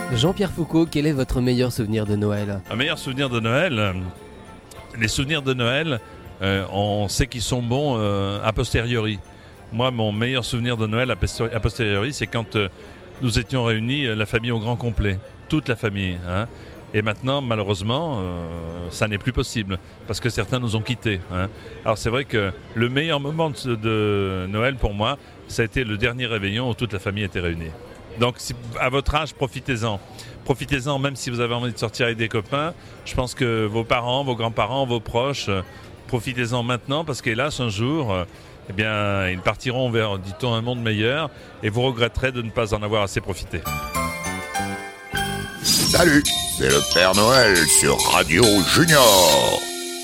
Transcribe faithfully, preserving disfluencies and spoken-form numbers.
Jean-Pierre Foucault, quel est votre meilleur souvenir de Noël ? Un meilleur souvenir de Noël, euh, les souvenirs de Noël, euh, on sait qu'ils sont bons euh, a posteriori. Moi, mon meilleur souvenir de Noël a posteriori, c'est quand euh, nous étions réunis, euh, la famille au grand complet, toute la famille. Hein. Et maintenant, malheureusement, euh, ça n'est plus possible, parce que certains nous ont quittés. Hein. Alors c'est vrai que le meilleur moment de, de Noël pour moi, ça a été le dernier réveillon où toute la famille était réunie. Donc si, à votre âge, profitez-en. Profitez-en, même si vous avez envie de sortir avec des copains. Je pense que vos parents, vos grands-parents, vos proches, euh, profitez-en maintenant, parce qu'hélas, un jour, euh, eh bien, ils partiront vers, dit-on, un monde meilleur, et vous regretterez de ne pas en avoir assez profité. Salut, c'est le Père Noël sur Radio Junior.